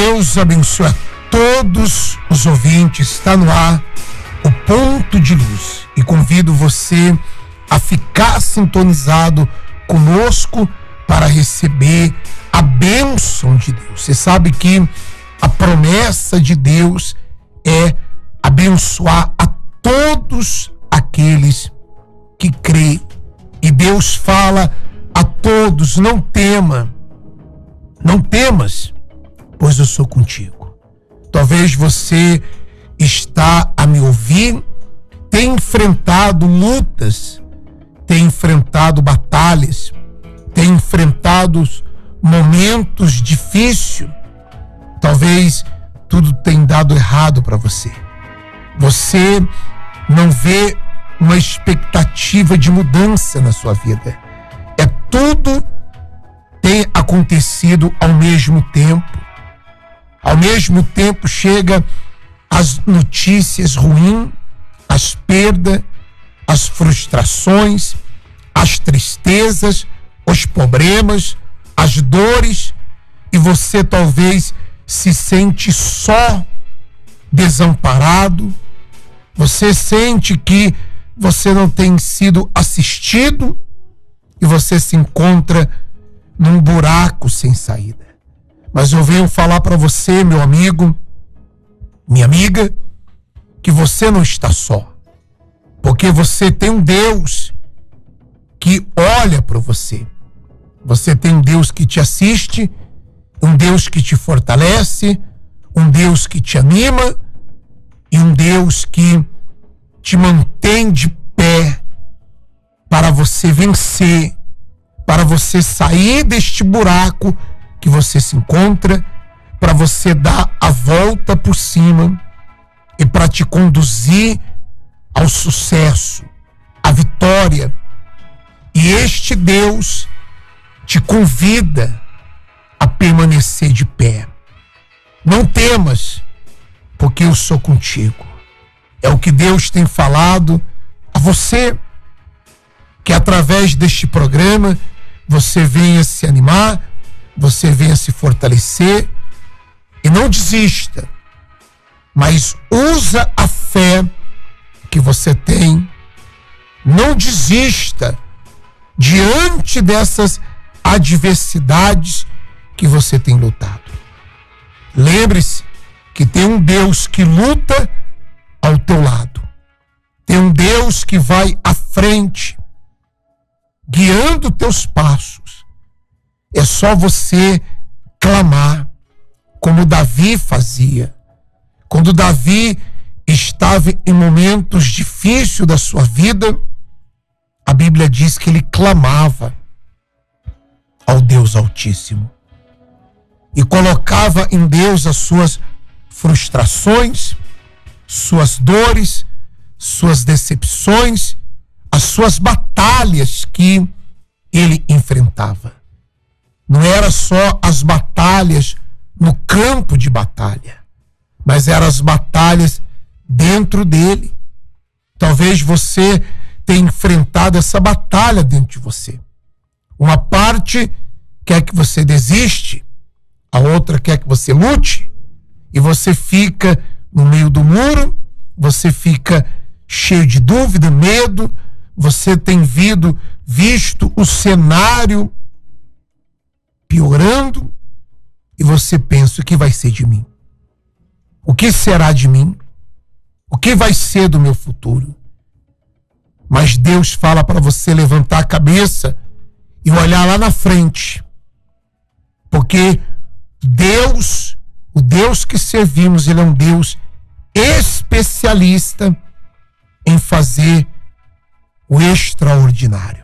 Deus abençoe a todos os ouvintes. Está no ar o Ponto de Luz e convido você a ficar sintonizado conosco para receber a bênção de Deus. Você sabe que a promessa de Deus é abençoar a todos aqueles que creem. E Deus fala a todos: não temas, pois eu sou contigo. Talvez você está a me ouvir, tem enfrentado lutas, tem enfrentado batalhas, tem enfrentado momentos difíceis. Talvez tudo tenha dado errado para você. Você não vê uma expectativa de mudança na sua vida. Tudo tem acontecido ao mesmo tempo. Ao mesmo tempo chega as notícias ruins, as perdas, as frustrações, as tristezas, os problemas, as dores, e você talvez se sente só, desamparado. Você sente que você não tem sido assistido e você se encontra num buraco sem saída. Mas eu venho falar para você, meu amigo, minha amiga, que você não está só, porque você tem um Deus que olha para você. Você tem um Deus que te assiste, um Deus que te fortalece, um Deus que te anima e um Deus que te mantém de pé para você vencer, para você sair deste buraco que você se encontra, para você dar a volta por cima e para te conduzir ao sucesso, à vitória. E este Deus te convida a permanecer de pé. Não temas, porque eu sou contigo. É o que Deus tem falado a você, que através deste programa você venha se animar, você venha se fortalecer e não desista, mas usa a fé que você tem. Não desista diante dessas adversidades que você tem lutado. Lembre-se que tem um Deus que luta ao teu lado. Tem um Deus que vai à frente, guiando teus passos. É só você clamar, como Davi fazia. Quando Davi estava em momentos difíceis da sua vida, a Bíblia diz que ele clamava ao Deus Altíssimo e colocava em Deus as suas frustrações, suas dores, suas decepções, as suas batalhas que ele enfrentava. Não era só as batalhas no campo de batalha, mas eram as batalhas dentro dele. Talvez você tenha enfrentado essa batalha dentro de você. Uma parte quer que você desiste, a outra quer que você lute, e você fica no meio do muro, você fica cheio de dúvida, medo, você tem visto o cenário piorando e você pensa: o que vai ser de mim? O que será de mim? O que vai ser do meu futuro? Mas Deus fala para você levantar a cabeça e olhar lá na frente, porque Deus, o Deus que servimos, ele é um Deus especialista em fazer o extraordinário.